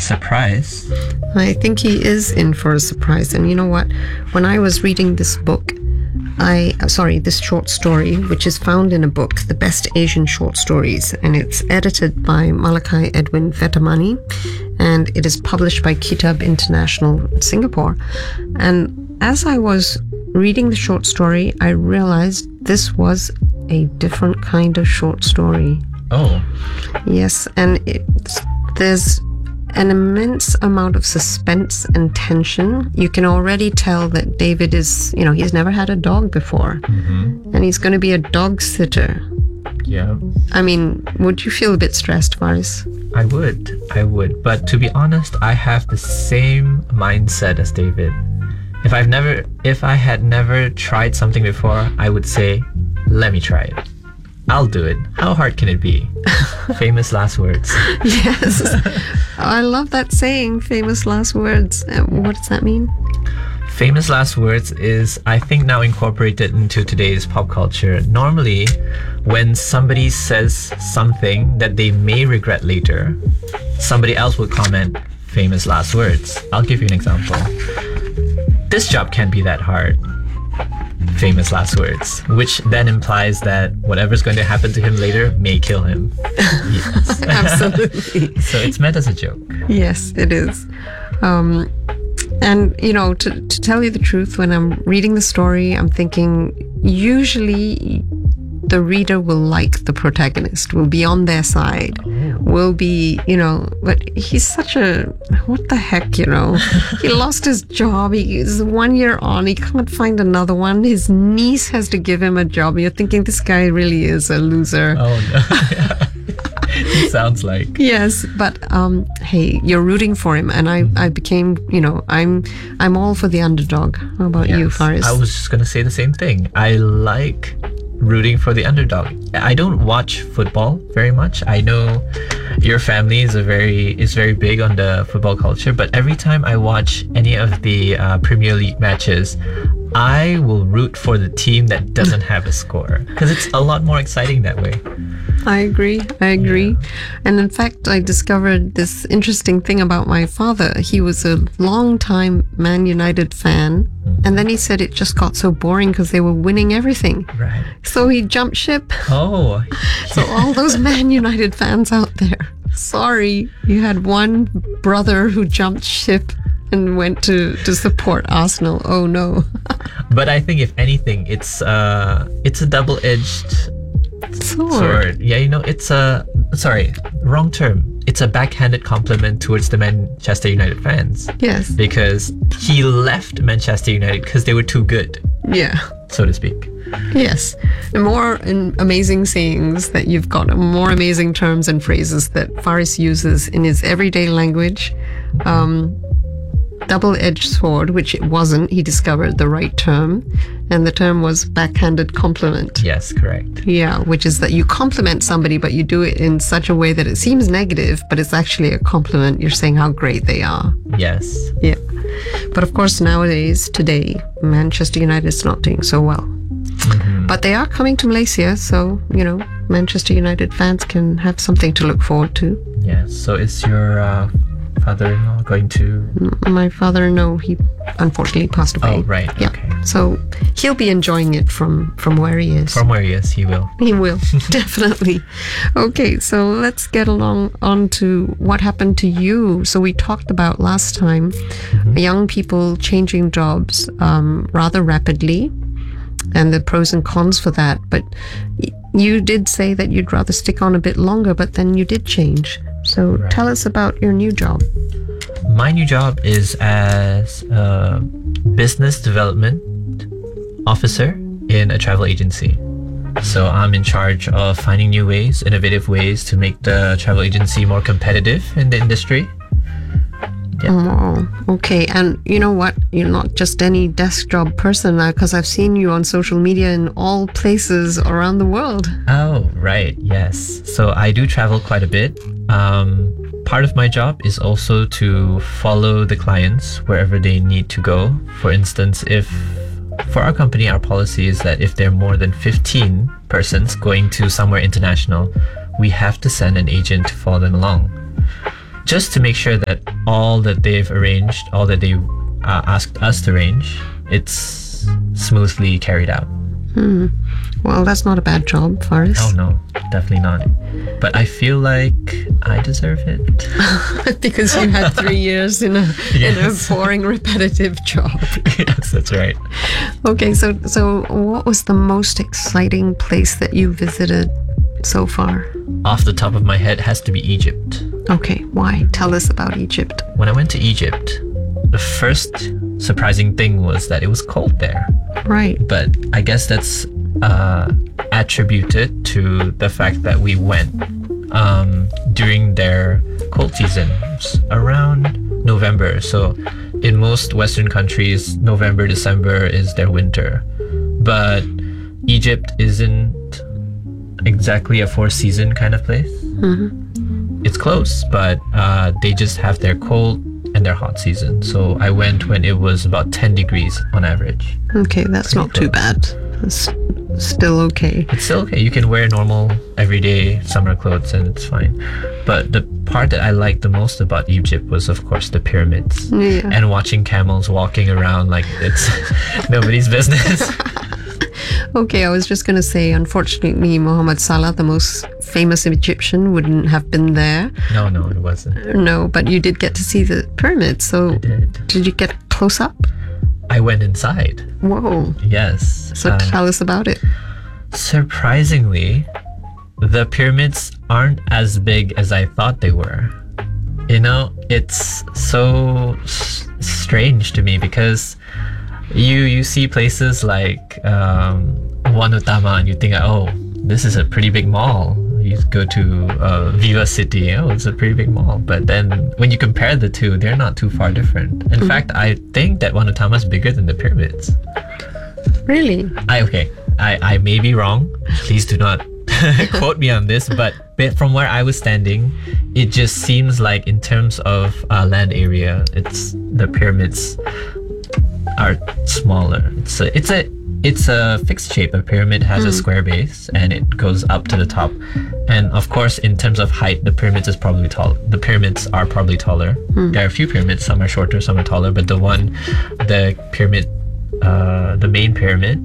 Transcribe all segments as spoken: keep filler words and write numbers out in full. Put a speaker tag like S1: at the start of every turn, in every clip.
S1: surprise.
S2: I think he is in for a surprise. And you know what? When I was reading this book, I, uh, sorry, this short story, which is found in a book, The Best Asian Short Stories, and it's edited by Malakai Edwin Vetamani, and it is published by Kitab International Singapore. And as I was reading the short story, I realized this was a different kind of short story.
S1: Oh.
S2: Yes, and it's, there's an immense amount of suspense and tension. You can already tell that David is, you know, he's never had a dog before.
S1: Mm-hmm.
S2: And he's going to be a dog sitter.
S1: Yeah.
S2: I mean, would you feel a bit stressed, Faris?
S1: I would. I would. But to be honest, I have the same mindset as David. If I've never, if I had never tried something before, I would say, let me try it. I'll do it. How hard can it be? Famous last words.
S2: Yes. I love that saying, famous last words. Uh, what does that mean?
S1: Famous last words is, I think, now incorporated into today's pop culture. Normally, when somebody says something that they may regret later, somebody else would comment, famous last words. I'll give you an example. This job can't be that hard. Famous last words, which then implies that whatever's going to happen to him later may kill him. Yes.
S2: Absolutely.
S1: So it's meant as a joke.
S2: Yes, it is. Um, and, you know, to, to tell you the truth, when I'm reading the story, I'm thinking usually the reader will like the protagonist, will be on their side,
S1: Oh.
S2: will be, you know, but he's such a, what the heck, you know, he lost his job, he's one year on, he can't find another one, his niece has to give him a job. You're thinking this guy really is a loser.
S1: Oh no. It sounds like.
S2: Yes, but um, hey, you're rooting for him, and I, I became, you know, I'm, I'm all for the underdog. How about you,
S1: Yes.
S2: Faris?
S1: I was just gonna say the same thing. I like rooting for the underdog. I don't watch football very much. I know your family is a very is very big on the football culture, but every time I watch any of the uh, Premier League matches, I will root for the team that doesn't have a score, because it's a lot more exciting that way.
S2: I agree. I agree.
S1: Yeah.
S2: And in fact, I discovered this interesting thing about my father. He was a long time Man United fan.
S1: Mm-hmm.
S2: And then he said it just got so boring because they were winning everything.
S1: Right.
S2: So he jumped ship.
S1: Oh.
S2: So all those Man United fans out there, sorry, you had one brother who jumped ship and went to, to support Arsenal. Oh no.
S1: But I think if anything, it's uh it's a double-edged
S2: Sword.
S1: sword. Yeah, you know, it's a sorry, wrong term. It's a backhanded compliment towards the Manchester United fans,
S2: Yes.
S1: because he left Manchester United because they were too good,
S2: Yeah.
S1: so to speak.
S2: Yes. And more in amazing sayings that you've got, more amazing terms and phrases that Faris uses in his everyday language. Um, double-edged sword, which it wasn't. He discovered the right term, and the term was backhanded compliment.
S1: Yes, correct.
S2: Yeah, which is that you compliment somebody, but you do it in such a way that it seems negative, but it's actually a compliment. You're saying how great they are.
S1: Yes.
S2: Yeah. But of course, nowadays, today, Manchester United is not doing so well.
S1: Mm-hmm.
S2: But they are coming to Malaysia, so, you know, Manchester United fans can have something to look forward to.
S1: Yes. So is your uh, father-in-law going to?
S2: My father, no, he unfortunately passed away.
S1: Oh, right.
S2: Yeah.
S1: Okay.
S2: So he'll be enjoying it from, from where he is.
S1: From where he is, he will.
S2: He will, definitely. Okay, so let's get along on to what happened to you. So we talked about last time
S1: Mm-hmm.
S2: young people changing jobs um, rather rapidly and the pros and cons for that. But y- you did say that you'd rather stick on a bit longer, but then you did change. So
S1: Right.
S2: tell us about your new job.
S1: My new job is as a business development officer in a travel agency. So I'm in charge of finding new ways, innovative ways to make the travel agency more competitive in the industry.
S2: Oh, okay. And you know what? You're not just any desk job person now, because I've seen you on social media in all places around the world.
S1: Oh, right. Yes. So I do travel quite a bit. Um, part of my job is also to follow the clients wherever they need to go. For instance, if for our company, our policy is that if there are more than fifteen persons going to somewhere international, we have to send an agent to follow them along. just to make sure that all that they've arranged, all that they uh, asked us to arrange, it's smoothly carried out.
S2: Hmm. Well, that's not a bad job, Faris.
S1: Oh no, definitely not. But I feel like I deserve it.
S2: Because you had three years in a
S1: Yes.
S2: in a boring, repetitive job.
S1: Yes, that's right.
S2: Okay, so so what was the most exciting place that you visited so far?
S1: Off the top of my head, has to be Egypt.
S2: Okay, why? Tell us about Egypt.
S1: When I went to Egypt, the first surprising thing was that it was cold there.
S2: Right.
S1: But I guess that's uh, attributed to the fact that we went um, during their cold seasons around November. So in most Western countries, November, December is their winter. But Egypt isn't exactly a four season kind of place.
S2: Mm-hmm.
S1: It's close, but uh, they just have their cold and their hot season. So I went when it was about ten degrees on average.
S2: Okay, that's
S1: Pretty
S2: not too
S1: close.
S2: bad. That's still okay.
S1: It's still okay. You can wear normal everyday summer clothes and it's fine. But the part that I liked the most about Egypt was, of course, the pyramids.
S2: Yeah.
S1: And watching camels walking around like it's nobody's business.
S2: Okay, I was just going to say, unfortunately, Muhammad Salah, the most famous Egyptian, wouldn't have been there.
S1: No, no, it wasn't.
S2: No, but you did get to see the pyramids. So
S1: I did.
S2: did you get close up?
S1: I went inside.
S2: Whoa.
S1: Yes.
S2: So
S1: Uh,
S2: tell us about it.
S1: surprisingly, the pyramids aren't as big as I thought they were. You know, it's so s- strange to me because you you see places like um, Wanutama and you think, oh, this is a pretty big mall. You go to uh, Viva City, oh, it's a pretty big mall. But then when you compare the two, they're not too far different. In fact, I think that Wanutama is bigger than the pyramids.
S2: Really?
S1: I okay. I, I may be wrong. Please do not quote me on this, but but from where I was standing, it just seems like in terms of uh, land area, it's the pyramids are smaller. It's a it's a it's a fixed shape. A pyramid has a square base and it goes up to the top. And of course, in terms of height, the pyramids is probably tall. The pyramids are probably taller. There are a few pyramids. Some are shorter, some are taller. But the one, the pyramid, uh, the main pyramid,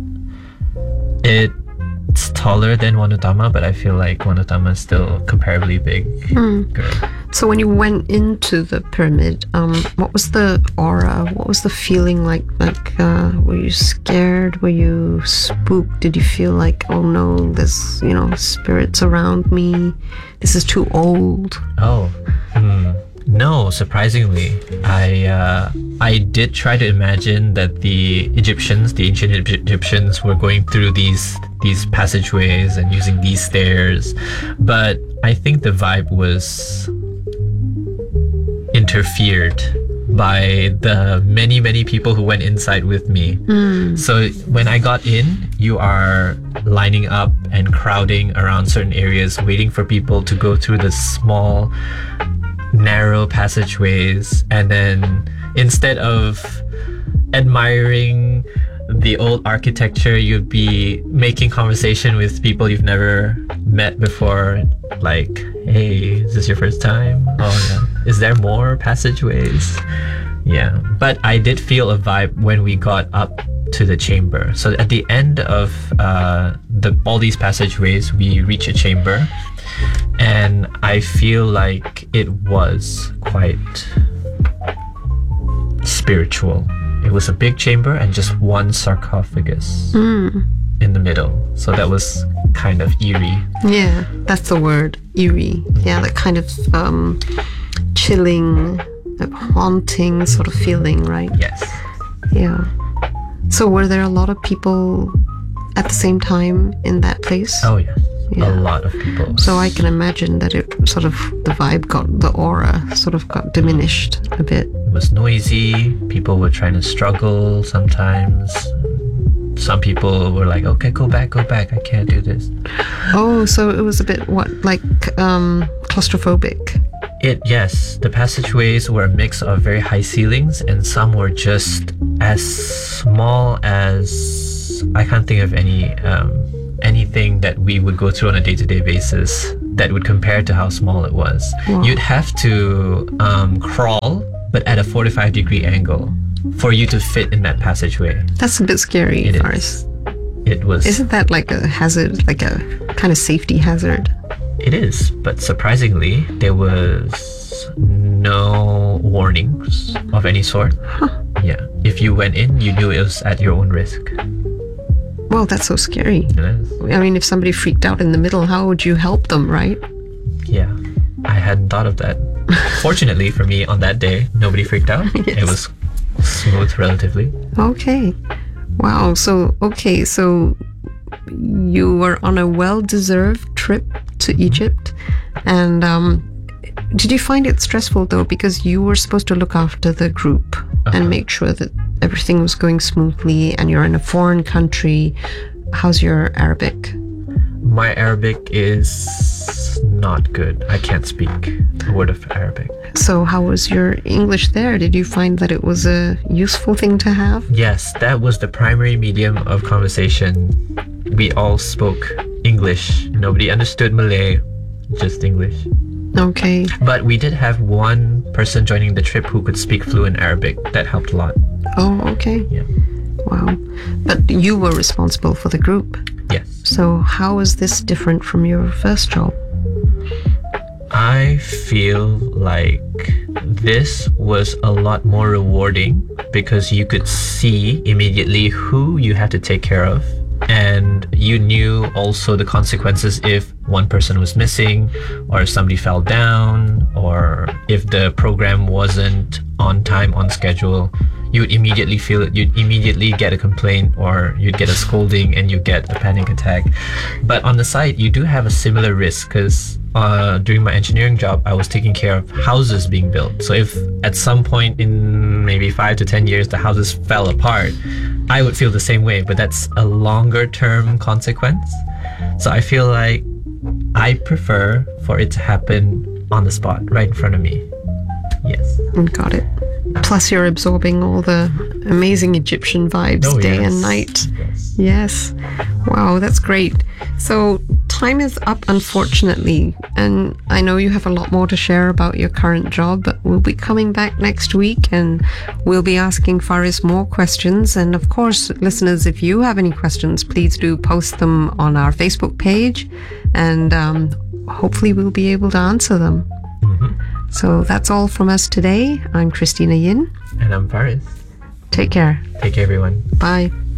S1: it's taller than Wanutama, but I feel like Wanutama is still comparably big.
S2: So when you went into the pyramid, um, what was the aura? What was the feeling like? Like, uh, were you scared? Were you spooked? Did you feel like, oh no, there's, you know, spirits around me? This is too old.
S1: Oh, hmm. No, surprisingly, I uh, I did try to imagine that the Egyptians, the ancient Egy- Egyptians, were going through these these passageways and using these stairs, but I think the vibe was interfered by the many many people who went inside with me. So when I got in, you are lining up and crowding around certain areas, waiting for people to go through the small narrow passageways, and then instead of admiring the old architecture, you'd be making conversation with people you've never met before, like, hey, is this your first time? Oh yeah. Is there more passageways? Yeah, but I did feel a vibe when we got up to the chamber. So at the end of uh, the all these passageways, we reach a chamber, and I feel like it was quite spiritual. It was a big chamber and just one sarcophagus in the middle. So that was kind of eerie.
S2: Yeah, that's the word, eerie. Yeah, that kind of um, chilling, like haunting sort of feeling, right?
S1: Yes.
S2: Yeah. So were there a lot of people at the same time in that place?
S1: Oh yes.
S2: Yeah.
S1: A lot of people.
S2: So I can imagine that it sort of, the vibe got, the aura sort of got diminished a bit.
S1: It was noisy. People were trying to struggle sometimes. Some people were like, okay, go back, go back. I can't do this.
S2: Oh, so it was a bit, what, like um, claustrophobic?
S1: It, yes, the passageways were a mix of very high ceilings and some were just as small as, I can't think of any, um, anything that we would go through on a day-to-day basis that would compare to how small it was.
S2: Wow.
S1: You'd have to um, crawl, but at a forty-five degree angle for you to fit in that passageway.
S2: That's a bit scary,
S1: It
S2: Faris.
S1: is. It was.
S2: Isn't that like a hazard, like a kind of safety hazard?
S1: It is, but surprisingly, there was no warnings of any sort.
S2: Huh.
S1: Yeah. If you went in, you knew it was at your own risk.
S2: Well, that's so scary.
S1: It is.
S2: I mean, if somebody freaked out in the middle, how would you help them, right?
S1: Yeah. I hadn't thought of that. Fortunately for me, on that day, nobody freaked out.
S2: Yes.
S1: It was smooth relatively.
S2: Okay. Wow. So, okay. So you were on a well-deserved trip to Egypt. And um, did you find it stressful, though? Because you were supposed to look after the group
S1: Uh-huh.
S2: and make sure that everything was going smoothly, and you're in a foreign country. How's your Arabic?
S1: My Arabic is not good. I can't speak a word of Arabic.
S2: So how was your English there? Did you find that it was a useful thing to have?
S1: Yes, that was the primary medium of conversation. We all spoke English. Nobody understood Malay, just English.
S2: Okay.
S1: But we did have one person joining the trip who could speak fluent Arabic. That helped a lot.
S2: Oh, okay.
S1: Yeah.
S2: Wow. But you were responsible for the group.
S1: Yes.
S2: So how is this different from your first job?
S1: I feel like this was a lot more rewarding because you could see immediately who you had to take care of, and you knew also the consequences if one person was missing, or if somebody fell down, or if the program wasn't on time, on schedule. You would immediately feel it. You'd immediately get a complaint, or you'd get a scolding, and you get a panic attack. But on the side, you do have a similar risk because uh, during my engineering job, I was taking care of houses being built. So if at some point in maybe five to ten years the houses fell apart, I would feel the same way. But that's a longer term consequence. So I feel like I prefer for it to happen on the spot, right in front of me. Yes.
S2: Got it. Plus, you're absorbing all the amazing Egyptian vibes
S1: Oh,
S2: day
S1: yes.
S2: and night.
S1: Yes.
S2: Yes. Wow, that's great. So, time is up, unfortunately. And I know you have a lot more to share about your current job, but we'll be coming back next week and we'll be asking Faris more questions. And of course, listeners, if you have any questions, please do post them on our Facebook page, and um, hopefully we'll be able to answer them.
S1: Mm-hmm.
S2: So that's all from us today. I'm Christina Yin.
S1: And I'm Faris.
S2: Take care.
S1: Take care, everyone.
S2: Bye.